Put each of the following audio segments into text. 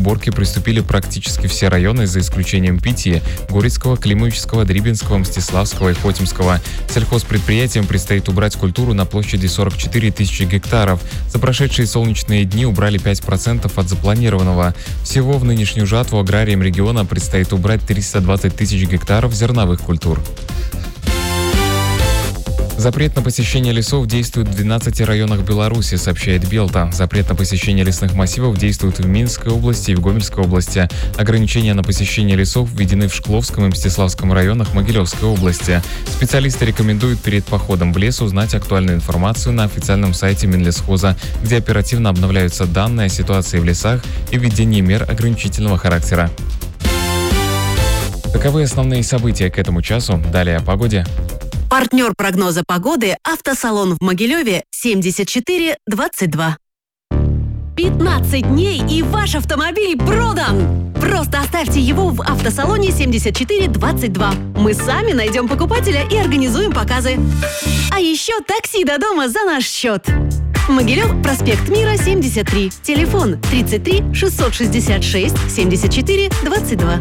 уборке приступили практически все районы, за исключением 5 – Горецкого, Климовического, Дрибинского, Мстиславского и Хотимского. Сельхозпредприятиям предстоит убрать культуру на площади 44 тысячи гектаров. За прошедшие солнечные дни убрали 5% от запланированного. Всего в нынешнюю жатву аграриям региона предстоит убрать 320 тысяч гектаров зерновых культур. Запрет на посещение лесов действует в 12 районах Беларуси, сообщает Белта. Запрет на посещение лесных массивов действует в Минской области и в Гомельской области. Ограничения на посещение лесов введены в Шкловском и Мстиславском районах Могилевской области. Специалисты рекомендуют перед походом в лес узнать актуальную информацию на официальном сайте Минлесхоза, где оперативно обновляются данные о ситуации в лесах и введении мер ограничительного характера. Таковы основные события к этому часу. Далее о погоде. Партнер прогноза погоды – автосалон в Могилеве 7422. 15 дней и ваш автомобиль продан! Просто оставьте его в автосалоне 7422. Мы сами найдем покупателя и организуем показы. А еще такси до дома за наш счет. Могилев, проспект Мира, 73. Телефон 33 666 74 22.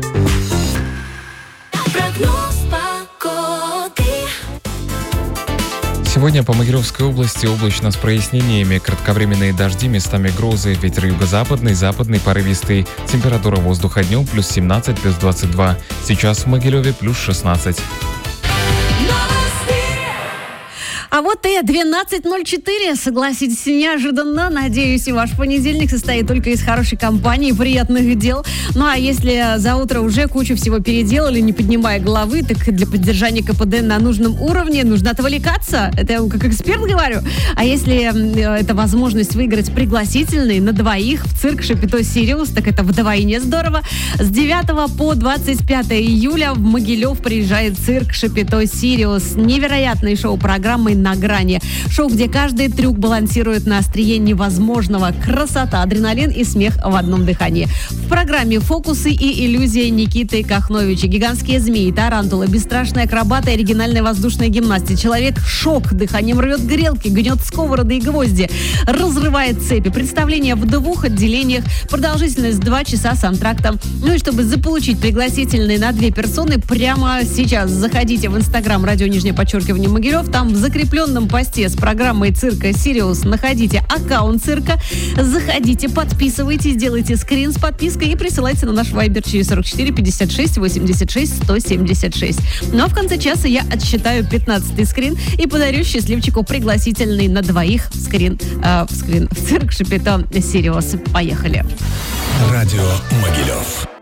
Прогноз погоды. Сегодня по Могилевской области облачно с прояснениями, кратковременные дожди, местами грозы, ветер юго-западный, западный порывистый. Температура воздуха днем плюс 17, плюс 22. Сейчас в Могилеве плюс 16. А вот и 12:04, согласитесь, неожиданно. Надеюсь, и ваш понедельник состоит только из хорошей компании, приятных дел. Ну а если за утро уже кучу всего переделали, не поднимая головы, так для поддержания КПД на нужном уровне нужно отвлекаться. Это я как эксперт говорю. А если это возможность выиграть пригласительный на двоих в цирк Шапито Сириус, так это вдвойне здорово. С 9 по 25 июля в Могилев приезжает цирк Шапито Сириус. Невероятной шоу-программой «На грани». Шоу, где каждый трюк балансирует на острие невозможного. Красота, адреналин и смех в одном дыхании. В программе фокусы и иллюзии Никиты Кахновича, гигантские змеи, тарантулы, бесстрашные акробаты, оригинальной воздушной гимнастики. Человек шок, дыханием рвет грелки, гнет сковороды и гвозди, разрывает цепи. Представление в 2 отделениях, продолжительность 2 часа с антрактом. Ну и чтобы заполучить пригласительные на 2 персоны, прямо сейчас заходите в Инстаграм _, Могилев, там в закрепленном посте с программой цирка Сириус находите аккаунт цирка, заходите, подписывайтесь, делайте скрин с подпиской и присылайте на наш вайбер через 44 56 86 176. Ну а в конце часа я отсчитаю 15-й скрин и подарю счастливчику пригласительный на двоих в цирк Шапито Сириус. Поехали! Радио Могилев.